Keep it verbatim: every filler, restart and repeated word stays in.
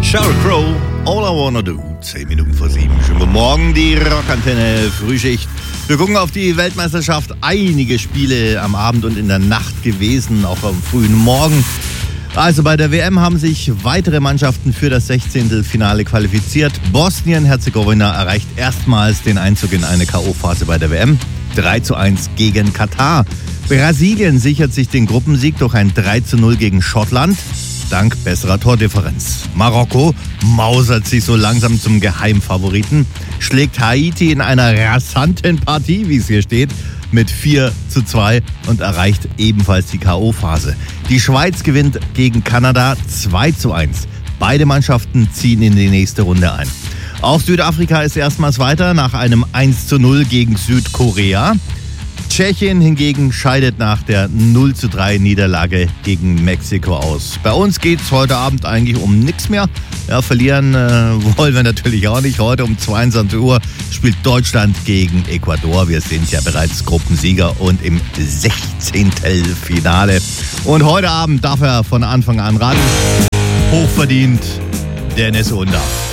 Sheryl Crow, All I Wanna Do. Zehn Minuten vor sieben. Schönen guten Morgen, die Rockantenne Frühschicht. Wir gucken auf die Weltmeisterschaft. Einige Spiele am Abend und in der Nacht gewesen, auch am frühen Morgen. Also bei der W M haben sich weitere Mannschaften für das Sechzehntelfinale qualifiziert. Bosnien-Herzegowina erreicht erstmals den Einzug in eine K O-Phase bei der W M. drei zu eins gegen Katar. Brasilien sichert sich den Gruppensieg durch ein drei zu null gegen Schottland, dank besserer Tordifferenz. Marokko mausert sich so langsam zum Geheimfavoriten, schlägt Haiti in einer rasanten Partie, wie es hier steht, mit vier zu zwei und erreicht ebenfalls die K O-Phase. Die Schweiz gewinnt gegen Kanada zwei zu eins. Beide Mannschaften ziehen in die nächste Runde ein. Auch Südafrika ist erstmals weiter nach einem eins zu null gegen Südkorea. Tschechien hingegen scheidet nach der null zu drei Niederlage gegen Mexiko aus. Bei uns geht es heute Abend eigentlich um nichts mehr. Ja, verlieren äh, wollen wir natürlich auch nicht. Heute um zweiundzwanzig Uhr spielt Deutschland gegen Ecuador. Wir sind ja bereits Gruppensieger und im Sechzehntelfinale. Und heute Abend darf er von Anfang an ran. Hochverdient Dennis Undaff.